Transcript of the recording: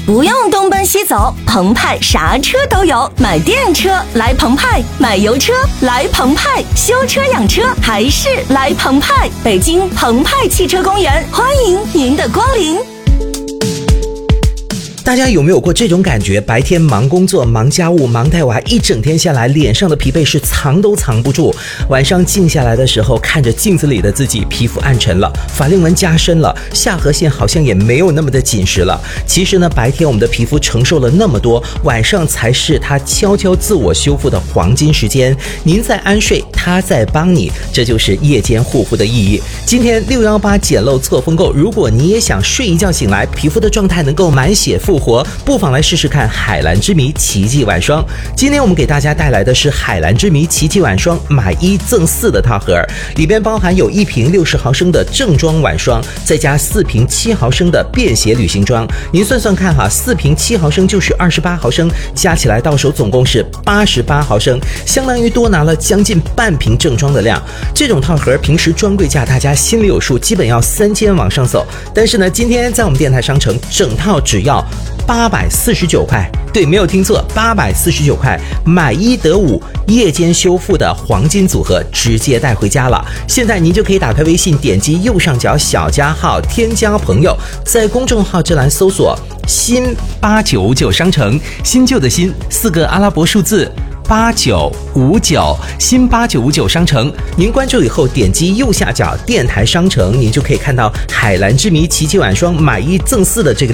不用东奔西走，澎湃啥车都有。买电车来澎湃，买油车来澎湃，修车养车还是来澎湃。北京澎湃汽车公园，欢迎您的光临。 大家有没有过这种感觉？白天忙工作、忙家务、忙带娃，一整天下来，脸上的疲惫是藏都藏不住。晚上静下来的时候，看着镜子里的自己，皮肤暗沉了，法令纹加深了，下颌线好像也没有那么的紧实了。其实呢，白天我们的皮肤承受了那么多，晚上才是它悄悄自我修复的黄金时间。您在安睡，它在帮你，这就是夜间护肤的意义。今天618捡漏错峰购，如果你也想睡一觉醒来，皮肤的状态能够满血复活，不妨来试试看海蓝之谜奇迹晚霜。今天我们给大家带来的是海蓝之谜奇迹晚霜买1赠4的套盒，里边包含有1瓶60毫升的正装晚霜，再加4瓶7毫升的便携旅行装。您算算看哈，4瓶7毫升就是28毫升，加起来到手总共是88毫升，相当于多拿了将近半瓶正装的量。这种套盒平时专柜价大家心里有数，基本要3000往上走，但是呢，今天在我们电台商城整套只要849块，对，没有听错，849块，买1得5，夜间修复的黄金组合，直接带回家了。现在您就可以打开微信，点击右上角小加号，添加朋友，在公众号这栏搜索新899商城，新旧的新，4个阿拉伯数字8959，新8959商城。您关注以后，点击右下角电台商城，您就可以看到海蓝之谜奇迹晚霜买1赠4的这个